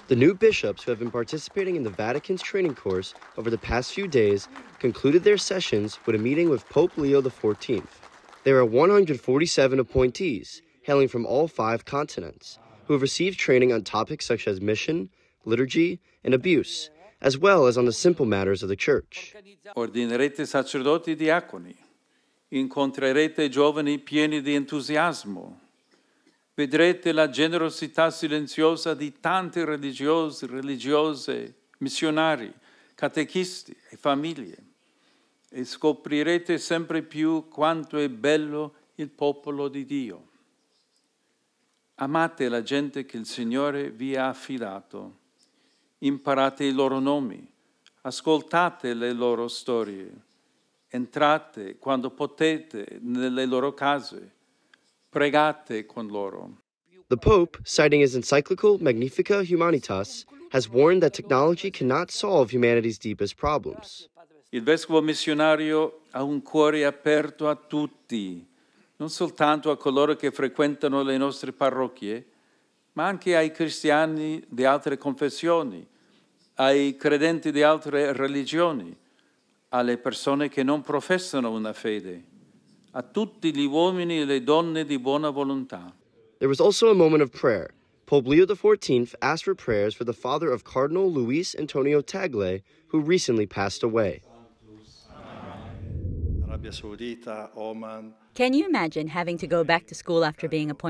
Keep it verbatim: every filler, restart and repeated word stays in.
The new bishops who have been participating in the Vatican's training course over the past few days concluded their sessions with a meeting with Pope Leo the fourteenth. There are one hundred forty-seven appointees, hailing from all five continents, who have received training on topics such as mission, liturgy, and abuse, as well as on the simple matters of the Church. Ordinerete sacerdoti e diaconi, incontrerete giovani pieni di entusiasmo, vedrete la generosità silenziosa di tanti religiosi, religiose, missionari, catechisti e famiglie, e scoprirete sempre più quanto è bello il popolo di Dio. Amate la gente che il Signore vi ha affidato, imparate i loro nomi, ascoltate le loro storie, entrate quando potete nelle loro case, pregate con loro. The Pope, citing his encyclical Magnificat Humanitas, has warned that technology cannot solve humanity's deepest problems. Il vescovo missionario ha un cuore aperto a tutti, non soltanto a coloro che frequentano le nostre parrocchie, ma anche ai cristiani di altre confessioni, ai credenti di altre religioni, alle persone che non professano una fede, a tutti gli uomini e le donne di buona volontà. There was also a moment of prayer. Pope Leo the fourteenth asked for prayers for the father of Cardinal Luis Antonio Tagle, who recently passed away. Can you imagine having to go back to school after being appointed